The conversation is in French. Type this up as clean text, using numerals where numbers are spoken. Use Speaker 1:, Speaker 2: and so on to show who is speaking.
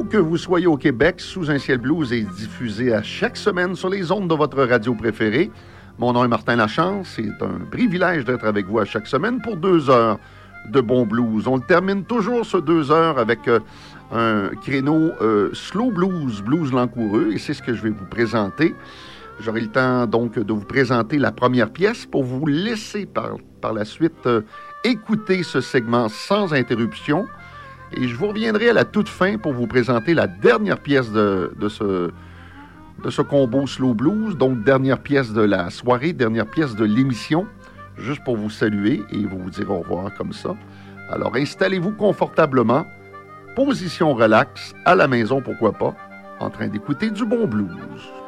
Speaker 1: que vous soyez au Québec, Sous un ciel blues est diffusé à chaque semaine sur les ondes de votre radio préférée. Mon nom est Martin Lachance. C'est un privilège d'être avec vous à chaque semaine pour 2 heures de bon blues. On le termine toujours ce 2 heures avec un créneau slow blues, blues langoureux, et c'est ce que je vais vous présenter. J'aurai le temps donc de vous présenter la première pièce pour vous laisser par la suite écouter ce segment sans interruption. Et je vous reviendrai à la toute fin pour vous présenter la dernière pièce de ce combo slow blues, donc dernière pièce de la soirée, dernière pièce de l'émission, juste pour vous saluer et vous dire au revoir comme ça. Alors installez-vous confortablement, position relax, à la maison pourquoi pas, en train d'écouter du bon blues.